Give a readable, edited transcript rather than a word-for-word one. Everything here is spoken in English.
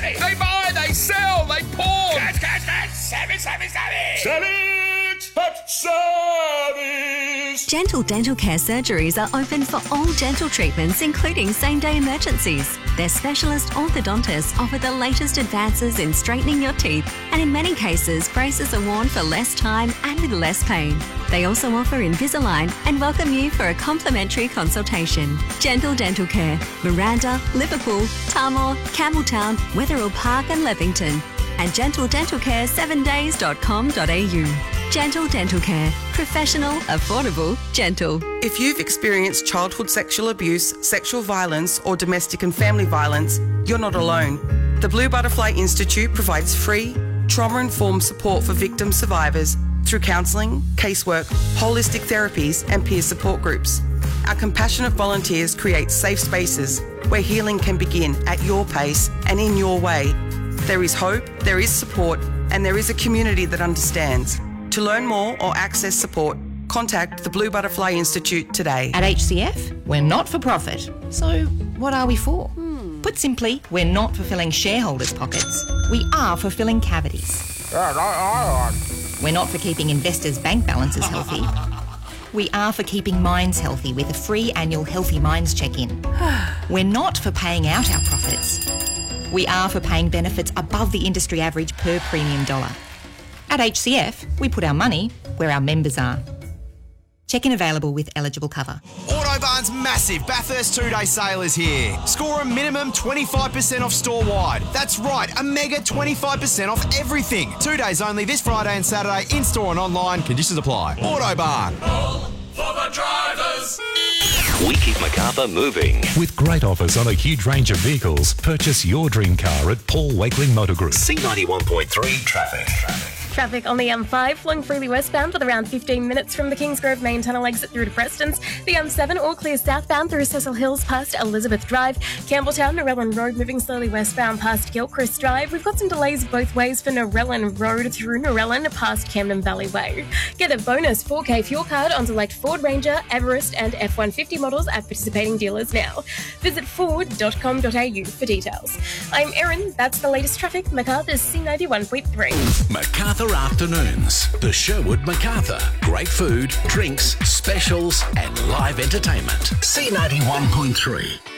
Savvy! They buy, they sell, they pawn! Cash! Savvy! Savage! Pet Savage! Gentle Dental Care surgeries are open for all dental treatments, including same-day emergencies. Their specialist orthodontists offer the latest advances in straightening your teeth, and in many cases, braces are worn for less time and with less pain. They also offer Invisalign and welcome you for a complimentary consultation. Gentle Dental Care, Miranda, Liverpool, Tamor, Campbelltown, Wetherill Park and Levington. And gentledentalcare7days.com.au. Gentle Dental Care. Professional, affordable, gentle. If you've experienced childhood sexual abuse, sexual violence or domestic and family violence, you're not alone. The Blue Butterfly Institute provides free, trauma-informed support for victim survivors through counselling, casework, holistic therapies and peer support groups. Our compassionate volunteers create safe spaces where healing can begin at your pace and in your way. There is hope, there is support, and there is a community that understands. To learn more or access support, contact the Blue Butterfly Institute today. At HCF, we're not for profit. So what are we for? Put simply, we're not for filling shareholders' pockets. We are for filling cavities. We're not for keeping investors' bank balances healthy. We are for keeping minds healthy with a free annual Healthy Minds check-in. We're not for paying out our profits. We are for paying benefits above the industry average per premium dollar. At HCF, we put our money where our members are. Check-in available with eligible cover. Autobarn's massive Bathurst 2-day sale is here. Score a minimum 25% off store-wide. That's right, a mega 25% off everything. 2 days only this Friday and Saturday, in-store and online. Conditions apply. Autobarn. All for the drivers! We keep Macarthur moving. With great offers on a huge range of vehicles, purchase your dream car at Paul Wakeling Motor Group. C91.3 traffic. Traffic on the M5 flowing freely westbound with around 15 minutes from the Kingsgrove main tunnel exit through to Prestons. The M7 all clear southbound through Cecil Hills past Elizabeth Drive. Campbelltown, Narellan Road moving slowly westbound past Gilchrist Drive. We've got some delays both ways for Narellan Road through Narellan past Camden Valley Way. Get a bonus 4K fuel card on select Ford Ranger, Everest and F-150 models at participating dealers now. Visit ford.com.au for details. I'm Erin. That's the latest traffic. Macarthur's C91.3. Macarthur Afternoons, the Sherwood Macarthur. Great food, drinks, specials and live entertainment. C91.3.